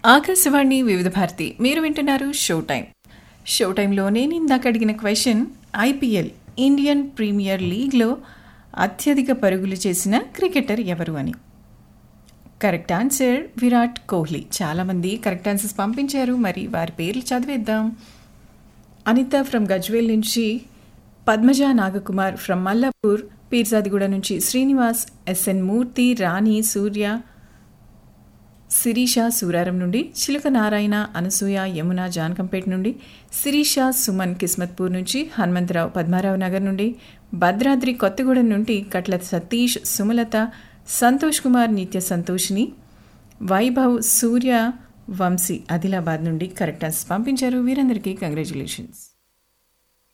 ఆకాశవాణి వివిధ భారతి మీరు వింటున్నారు షో టైంలో నేను ఇందాక అడిగిన క్వశ్చన్ ఐపీఎల్ ఇండియన్ ప్రీమియర్ లీగ్లో అత్యధిక పరుగులు చేసిన క్రికెటర్ ఎవరు అని. Correct answer Virat Kohli. చాలామంది కరెక్ట్ ఆన్సర్స్ పంపించారు, మరి వారి పేర్లు చదివేద్దాం. అనిత ఫ్రమ్ గజ్వేల్ నుంచి, పద్మజ నాగకుమార్ ఫ్రమ్ మల్లాపూర్, పీర్జాదిగూడ నుంచి శ్రీనివాస్, ఎస్ఎన్ మూర్తి, రాణి, సూర్య, శిరీష సూరారం నుండి, చిలుక నారాయణ, అనసూయ, యమున జాన్కంపేట్ నుండి, శిరీష సుమన్ కిస్మత్పూర్ నుంచి, హనుమంతరావు పద్మారావు నగర్ నుండి, భద్రాద్రి కొత్తగూడెం నుండి కట్ల సతీష్, సుమలత, సంతోష్ కుమార్, నిత్య సంతోషిని, వైభవ్, సూర్య, వంశీ ఆదిలాబాద్ నుండి కరెక్ట్ ఆన్సర్స్ పంపించారు. వీరందరికీ కంగ్రాచ్యులేషన్స్.